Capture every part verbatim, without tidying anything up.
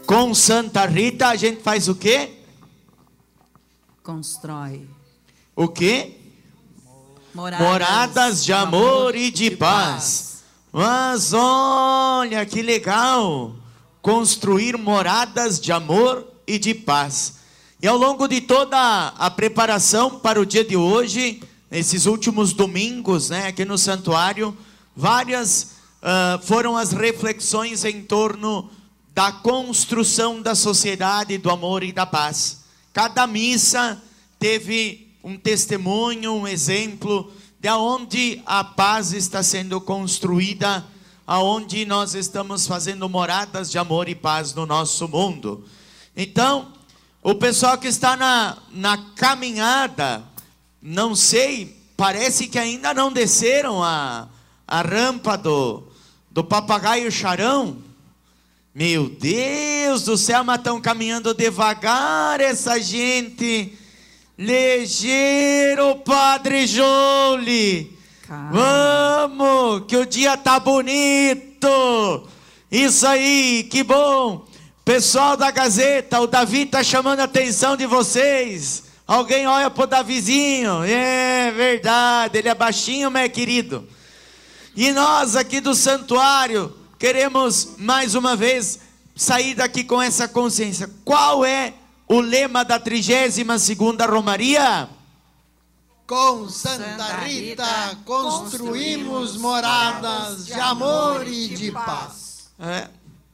Com Santa Rita a gente faz o quê? Constrói. O quê? Moradas, Moradas de amor e de paz. Mas olha que legal, construir moradas de amor e de paz. E ao longo de toda a preparação para o dia de hoje, nesses últimos domingos, né, aqui no santuário, várias uh, foram as reflexões em torno da construção da sociedade, do amor e da paz. Cada missa teve um testemunho, um exemplo de onde a paz está sendo construída, aonde nós estamos fazendo moradas de amor e paz no nosso mundo. Então, o pessoal que está na, na caminhada, não sei, parece que ainda não desceram a, a rampa do, do Papagaio Charão. Meu Deus do céu, mas estão caminhando devagar essa gente. Ligeiro, Padre Jolie. Vamos, que o dia tá bonito. Isso aí, que bom. Pessoal da Gazeta, o Davi tá chamando a atenção de vocês. Alguém olha pro Davizinho. É verdade, ele é baixinho, mas é querido. E nós aqui do santuário queremos mais uma vez sair daqui com essa consciência. Qual é o lema da trigésima segunda Romaria? Com Santa Rita construímos moradas de amor e de paz. É.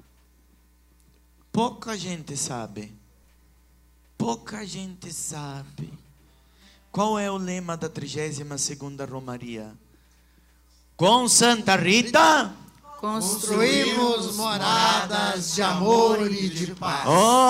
Pouca gente sabe. Pouca gente sabe. Qual é o lema da trigésima segunda Romaria? Com Santa Rita construímos moradas de amor e de paz.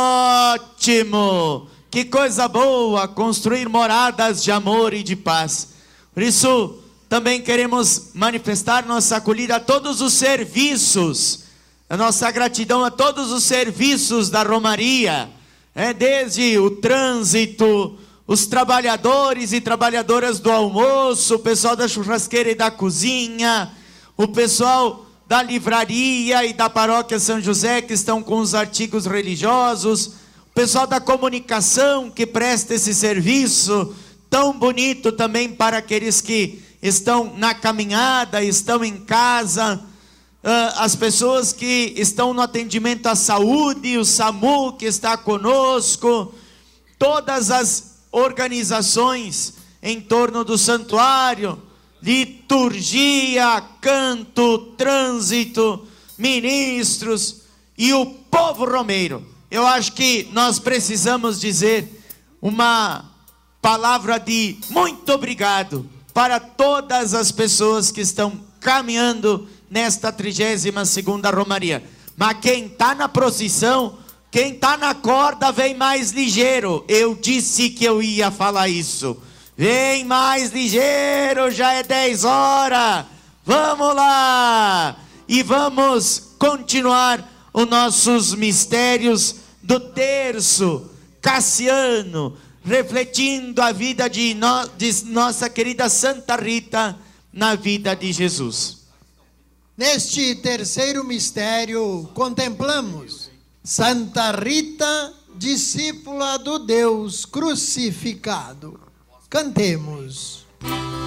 Ótimo! Que coisa boa construir moradas de amor e de paz. Por isso, também queremos manifestar nossa acolhida a todos os serviços, a nossa gratidão a todos os serviços da Romaria, é, desde o trânsito, os trabalhadores e trabalhadoras do almoço, o pessoal da churrasqueira e da cozinha, o pessoal da livraria e da paróquia São José, que estão com os artigos religiosos, o pessoal da comunicação que presta esse serviço tão bonito também para aqueles que estão na caminhada, estão em casa, as pessoas que estão no atendimento à saúde, o SAMU que está conosco, todas as organizações em torno do santuário, liturgia, canto, trânsito, ministros e o povo romeiro. Eu acho que nós precisamos dizer uma palavra de muito obrigado para todas as pessoas que estão caminhando nesta trigésima segunda Romaria. Mas quem está na procissão, quem está na corda vem mais ligeiro. Eu disse que eu ia falar isso. Vem mais ligeiro, já é dez horas. Vamos lá. E vamos continuar os nossos mistérios do terço Cassiano, refletindo a vida de, no, de nossa querida Santa Rita na vida de Jesus. Neste terceiro mistério, contemplamos Santa Rita, discípula do Deus crucificado. Cantemos.